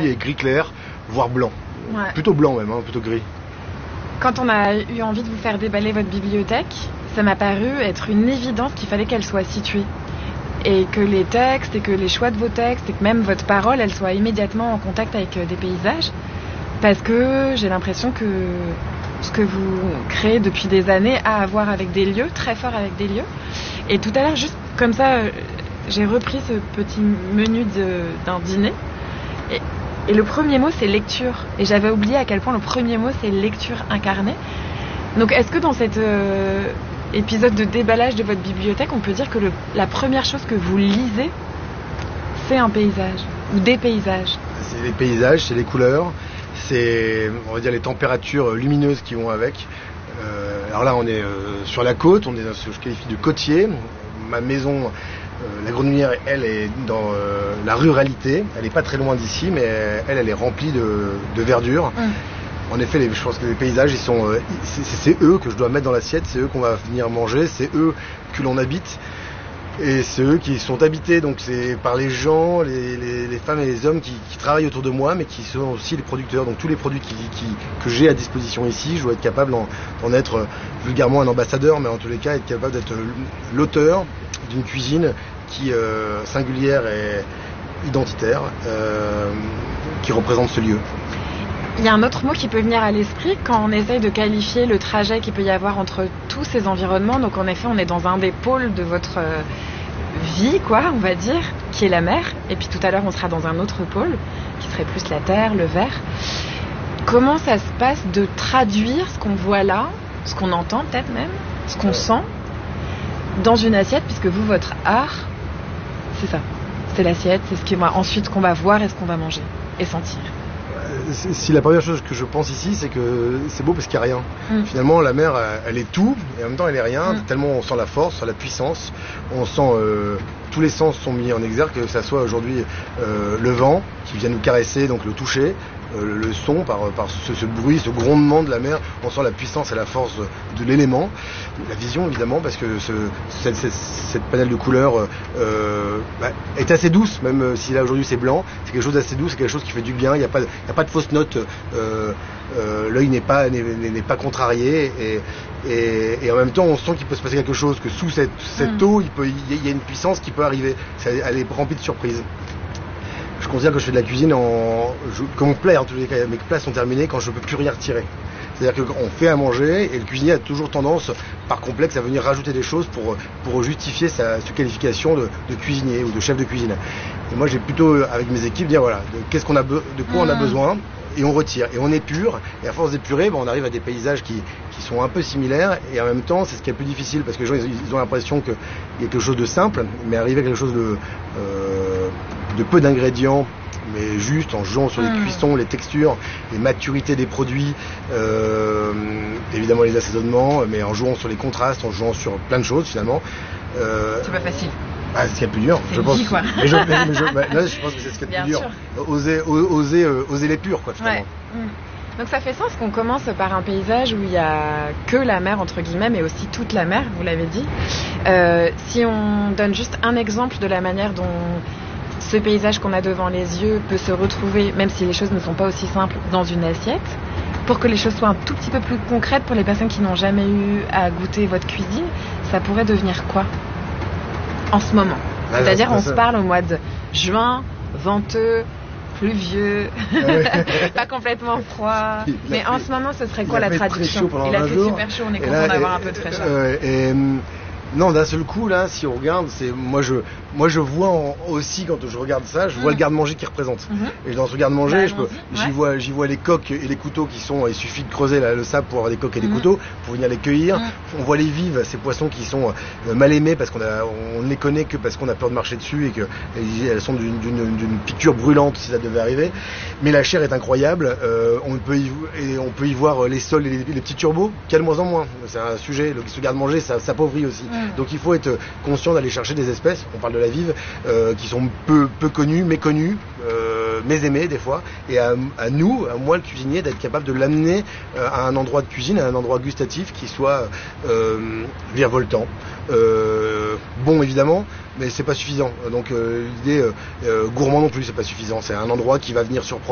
ouais. Est gris clair, voire blanc. Ouais. Plutôt blanc même, plutôt gris. Quand on a eu envie de vous faire déballer votre bibliothèque, ça m'a paru être une évidence qu'il fallait qu'elle soit située. Et que les textes, et que les choix de vos textes, et que même votre parole, elle soit immédiatement en contact avec des paysages. Parce que j'ai l'impression que ce que vous créez depuis des années a à voir avec des lieux, très fort avec des lieux. Et tout à l'heure, juste comme ça, j'ai repris ce petit menu d'un dîner. Et le premier mot, c'est lecture. Et j'avais oublié à quel point le premier mot, c'est lecture incarnée. Donc, est-ce que dans cet épisode de déballage de votre bibliothèque, on peut dire que la première chose que vous lisez, c'est un paysage ou des paysages? C'est les paysages, c'est les couleurs, c'est, on va dire, les températures lumineuses qui vont avec. Alors là, on est sur la côte, on est dans ce que je qualifie de côtier. Ma maison... la Grenouillère, elle, est dans la ruralité. Elle n'est pas très loin d'ici, mais elle est remplie de verdure. En effet, je pense que les paysages, c'est eux que je dois mettre dans l'assiette, c'est eux qu'on va venir manger, c'est eux que l'on habite. Et c'est eux qui sont habités, donc c'est par les gens, les femmes et les hommes qui travaillent autour de moi, mais qui sont aussi les producteurs. Donc tous les produits que j'ai à disposition ici, je dois être capable d'en être vulgairement un ambassadeur, mais en tous les cas être capable d'être l'auteur d'une cuisine qui singulière et identitaire, qui représente ce lieu. Il y a un autre mot qui peut venir à l'esprit quand on essaye de qualifier le trajet qu'il peut y avoir entre tous ces environnements. Donc en effet, on est dans un des pôles de votre vie, on va dire, qui est la mer. Et puis tout à l'heure, on sera dans un autre pôle, qui serait plus la terre, le vert. Comment ça se passe de traduire ce qu'on voit là, ce qu'on entend peut-être même, ce qu'on sent, dans une assiette, puisque vous, votre art, c'est ça. C'est l'assiette, c'est ensuite qu'on va voir et ce qu'on va manger et sentir. Si la première chose que je pense ici, c'est que c'est beau parce qu'il n'y a rien. Finalement, la mer, elle est tout, et en même temps, elle est rien. Tellement on sent la force, la puissance. On sent tous les sens sont mis en exergue, que ça soit aujourd'hui le vent qui vient nous caresser, donc le toucher, le son par ce bruit, ce grondement de la mer. On sent la puissance et la force de l'élément. La vision, évidemment, parce que cette panel de couleurs est assez douce, même si là aujourd'hui c'est blanc. C'est quelque chose d'assez doux, c'est quelque chose qui fait du bien. Il n'y a pas de fausses notes. L'œil n'est pas contrarié. Et en même temps, on sent qu'il peut se passer quelque chose, que sous cette eau, il y a une puissance qui peut arriver. Elle est remplie de surprises. Je considère que je fais de la cuisine comme mon plat, en tous les cas, mes plats sont terminés quand je ne peux plus rien retirer. C'est-à-dire qu'on fait à manger et le cuisinier a toujours tendance, par complexe, à venir rajouter des choses pour justifier sa qualification de cuisinier ou de chef de cuisine. Et moi, j'ai plutôt, avec mes équipes, dire voilà, de quoi on a besoin, et on retire. Et on épure, et à force d'épurer, on arrive à des paysages qui sont un peu similaires, et en même temps, c'est ce qui est le plus difficile, parce que les gens, ils ont l'impression qu'il y a quelque chose de simple, mais arriver à quelque chose de peu d'ingrédients, mais juste en jouant sur les cuissons, les textures, les maturités des produits, évidemment les assaisonnements, mais en jouant sur les contrastes, en jouant sur plein de choses finalement. C'est pas facile. C'est ce qui est le plus dur, je pense. Quoi. Mais je pense que c'est ce qui est le plus dur. Oser l'épure, finalement. Ouais. Donc ça fait sens qu'on commence par un paysage où il n'y a que la mer, entre guillemets, mais aussi toute la mer, vous l'avez dit. Si on donne juste un exemple de la manière dont ce paysage qu'on a devant les yeux peut se retrouver, même si les choses ne sont pas aussi simples, dans une assiette, pour que les choses soient un tout petit peu plus concrètes pour les personnes qui n'ont jamais eu à goûter votre cuisine, ça pourrait devenir quoi en ce moment? C'est-à-dire, on se parle au mois de juin, venteux, pluvieux, pas complètement froid. Mais en ce moment, ce serait quoi la traduction? Il a fait super chaud, on est content d'avoir un peu de fraîcheur. Non, d'un seul coup, là, si on regarde, moi je vois aussi, quand je regarde ça, je vois le garde-manger qui représente. Et dans ce garde-manger, j'y vois les coques et les couteaux qui sont, il suffit de creuser le sable pour avoir des coques et des couteaux, pour venir les cueillir. On voit les vives, ces poissons qui sont mal aimés parce qu'on ne les connaît que parce qu'on a peur de marcher dessus et qu'elles sont d'une piqûre brûlante si ça devait arriver. Mais la chair est incroyable, on peut y voir les sols et les petits turbots, qu'il y a de moins en moins. C'est un sujet, ce garde-manger, ça s'appauvrit aussi. Donc il faut être conscient d'aller chercher des espèces, on parle de la vive, qui sont peu connues, méconnues, mésaimées des fois, et à moi le cuisinier, d'être capable de l'amener à un endroit de cuisine, à un endroit gustatif qui soit virevoltant, bon évidemment, mais c'est pas suffisant. Donc l'idée gourmand non plus, c'est pas suffisant. C'est un endroit qui va venir surprendre.